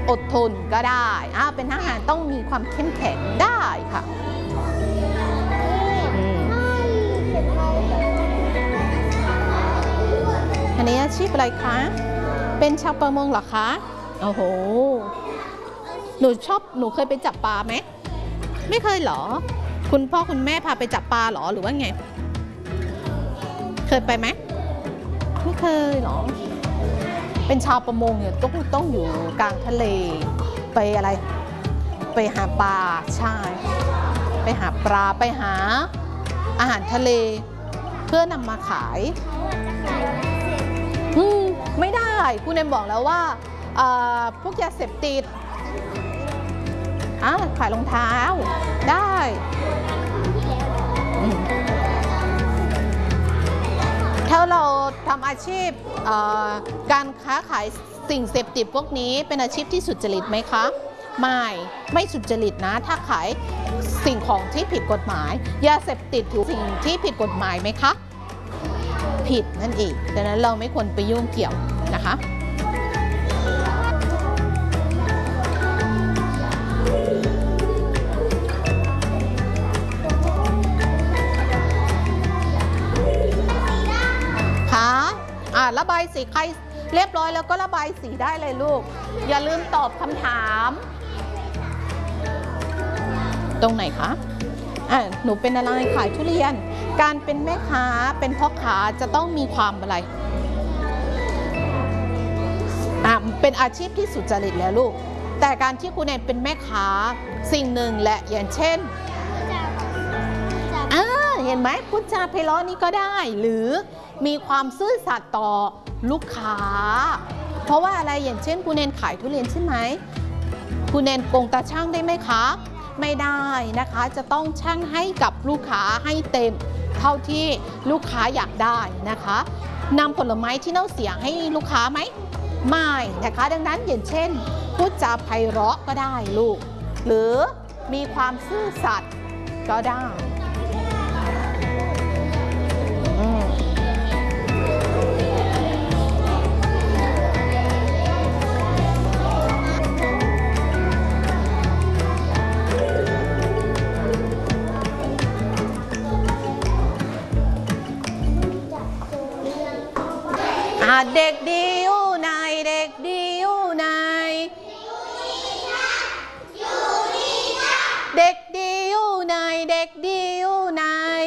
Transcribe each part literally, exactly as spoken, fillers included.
อดทนก็ได้อ่าเป็นทหารต้องมีความเข้มแข็งได้ค่ะอันนี้อาชีพอะไรคะเป็นชาวประมงเหรอคะโอ้โหหนูชอบหนูเคยไปจับปลาไหมไม่เคยเหรอคุณพ่อคุณแม่พาไปจับปลาเหรอหรือว่าไงเคยไปไหมไม่เคยเหรอเป็นชาวประมงเนี่ยต้องต้องอยู่กลางทะเลไปอะไรไปหาปลาใช่ไปหาปลาไปหาอาหารทะเลเพื่อนำมาขายไม่ได้คุณเอ็มบอกแล้วว่าพวกยาเสพติดอ่ะขายรองเท้าได้ถ้าเราทำอาชีพการค้าขายสิ่งเสพติดพวกนี้เป็นอาชีพที่สุจริตไหมคะไม่ไม่สุจริตนะถ้าขายสิ่งของที่ผิดกฎหมายยาเสพติดถือสิ่งที่ผิดกฎหมายไหมคะผิดนั่นเองดังนั้นเราไม่ควรไปยุ่งเกี่ยวนะคะค่ะอ่าระบายสีใครเรียบร้อยแล้วก็ระบายสีได้เลยลูกอย่าลืมตอบคำถามตรงไหนคะอ่าหนูเป็นอะไรขายทุเรียนการเป็นแม่ค้าเป็นพ่อค้าจะต้องมีความอะไรอ่าเป็นอาชีพที่สุจริตแล้วลูกแต่การที่คุณแอนเป็นแม่ค้าสิ่งหนึ่งและอย่างเช่นอ่าเห็นไหมพูดจาไพเราะนี่ก็ได้หรือมีความซื่อสัตย์ต่อลูกค้าเพราะว่าอะไรอย่างเช่นคุณแอนขายทุเรียนใช่ไหมคุณแอนโกงตาช่างได้ไหมคะไม่ได้นะคะจะต้องช่างให้กับลูกค้าให้เต็มเท่าที่ลูกค้าอยากได้นะคะนำผลไม้ที่เน่าเสียให้ลูกค้าไหมไม่นะคะดังนั้นอย่างเช่นพูดจาไพเราะก็ได้ลูกหรือมีความซื่อสัตย์ก็ได้เด็กดีอยู่ไหนเด็กดีอยู่ไหนเด็กดีอยู่ไหนเด็กดีอยู่ไหน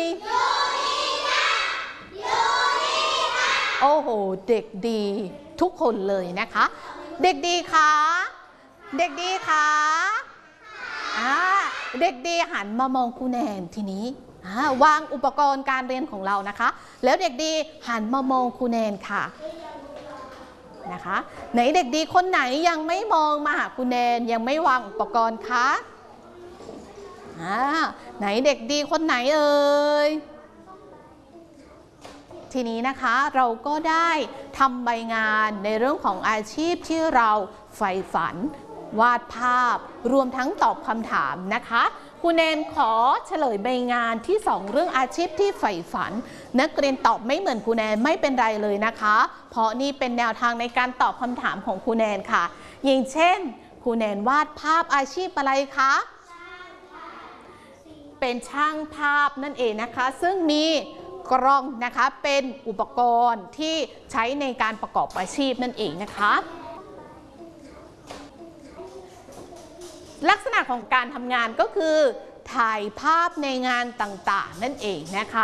โอ้โหเด็กดีทุกคนเลยนะคะเด็กดีคะเด็กดีคะอ่าเด็กดีหันมามองครูแนนทีนี้วางอุปกรณ์การเรียนของเรานะคะแล้วเด็กดีหันมามองครูแนนค่ะนะคะไหนเด็กดีคนไหนยังไม่มองมาหาครูแนนยังไม่วางอุปกรณ์คะอ่าไหนเด็กดีคนไหนเอ่ยทีนี้นะคะเราก็ได้ทำใบงานในเรื่องของอาชีพที่เราใฝ่ฝันวาดภาพรวมทั้งตอบคำถามนะคะครูแนนขอเฉลยใบงานที่สองเรื่องอาชีพที่ใฝ่ฝันนักเรียนตอบไม่เหมือนครูแนนไม่เป็นไรเลยนะคะเพราะนี่เป็นแนวทางในการตอบคำถามของครูแนนค่ะอย่างเช่นครูแนนวาดภาพอาชีพอะไรคะเป็นช่างภาพนั่นเองนะคะซึ่งมีกล้องนะคะเป็นอุปกรณ์ที่ใช้ในการประกอบอาชีพนั่นเองนะคะลักษณะของการทำงานก็คือถ่ายภาพในงานต่างๆนั่นเองนะคะ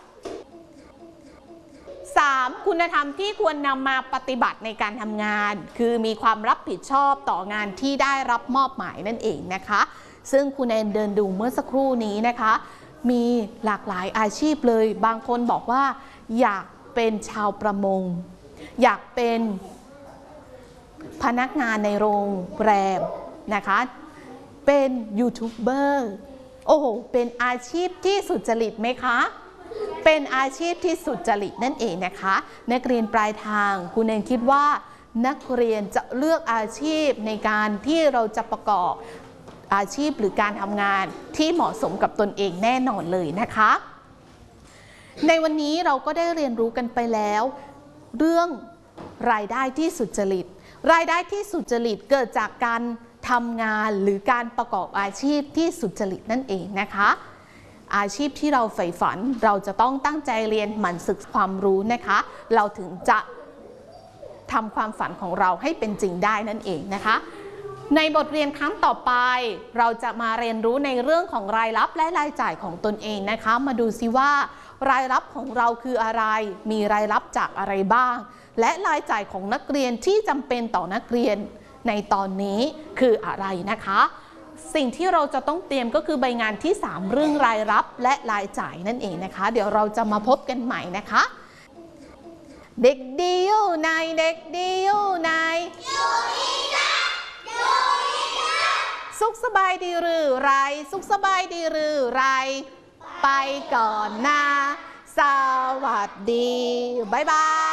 สามคุณธรรมที่ควรนำมาปฏิบัติในการทำงานคือมีความรับผิดชอบต่องานที่ได้รับมอบหมายนั่นเองนะคะซึ่งคุณแอนเดินดูเมื่อสักครู่นี้นะคะมีหลากหลายอาชีพเลยบางคนบอกว่าอยากเป็นชาวประมงอยากเป็นพนักงานในโรงแรมนะคะเป็นยูทูบเบอร์โอ้โหเป็นอาชีพที่สุจริตไหมคะเป็นอาชีพที่สุจริตนั่นเองนะคะนักเรียนปลายทางคุณเองคิดว่านักเรียนจะเลือกอาชีพในการที่เราจะประกอบอาชีพหรือการทำงานที่เหมาะสมกับตนเองแน่นอนเลยนะคะในวันนี้เราก็ได้เรียนรู้กันไปแล้วเรื่องรายได้ที่สุจริตรายได้ที่สุจริตเกิดจากการทำงานหรือการประกอบอาชีพที่สุจริตนั่นเองนะคะอาชีพที่เราใฝ่ฝันเราจะต้องตั้งใจเรียนหมั่นศึกษาความรู้นะคะเราถึงจะทำความฝันของเราให้เป็นจริงได้นั่นเองนะคะในบทเรียนครั้งต่อไปเราจะมาเรียนรู้ในเรื่องของรายรับและรายจ่ายของตนเองนะคะมาดูซิว่ารายรับของเราคืออะไรมีรายรับจากอะไรบ้างและรายจ่ายของนักเรียนที่จำเป็นต่อนักเรียนในตอนนี้คืออะไรนะคะสิ่งที่เราจะต้องเตรียมก็คือใบงานที่สามเรื่องรายรับและรายจ่ายนั่นเองนะคะเดี๋ยวเราจะมาพบกันใหม่นะคะเด็กดีอยู่ในเด็กดีอยู่ในสุขสบายดีหรือไรสุขสบายดีหรือไรไปก่อนนะสวัสดีบ๊ายบาย